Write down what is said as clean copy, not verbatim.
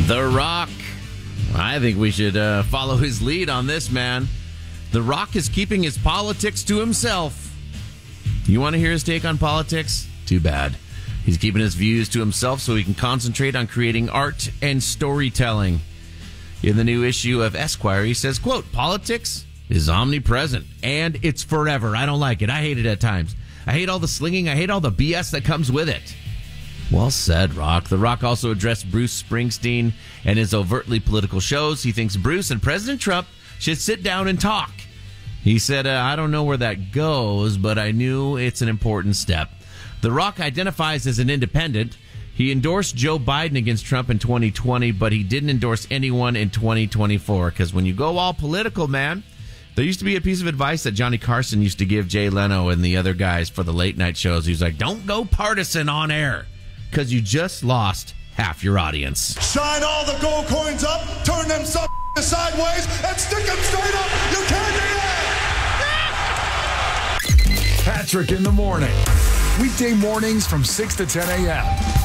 The Rock. I think we should follow his lead on this, man. The Rock is keeping his politics to himself. You want to hear his take on politics? Too bad. He's keeping his views to himself so he can concentrate on creating art and storytelling. In the new issue of Esquire, he says, quote, politics is omnipresent and it's forever. I don't like it. I hate it at times. I hate all the slinging. I hate all the BS that comes with it. Well said, Rock. The Rock also addressed Bruce Springsteen and his overtly political shows. He thinks Bruce and President Trump should sit down and talk. He said, I don't know where that goes, but I knew it's an important step. The Rock identifies as an independent. He endorsed Joe Biden against Trump in 2020, but he didn't endorse anyone in 2024. Because when you go all political, man, there used to be a piece of advice that Johnny Carson used to give Jay Leno and the other guys for the late night shows. He was like, don't go partisan on air, because you just lost half your audience. Shine all the gold coins up, turn them sideways, and stick them straight up. You can't do that! Patrick in the morning. Weekday mornings from 6 to 10 a.m.